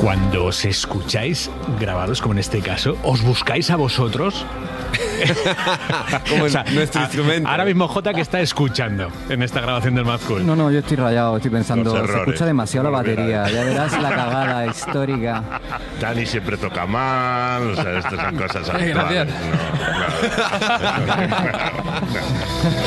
Cuando os escucháis grabados, como en este caso, ¿os buscáis a vosotros? Como nuestro instrumento. Ahora mismo Jota, que está escuchando en esta grabación del Mad Cool. No, yo estoy rayado, estoy pensando, Los se errores. escucha demasiado la batería, ya verás la cagada histórica. Dani siempre toca mal, o sea, estas son cosas Gracias. actuales. No, claro.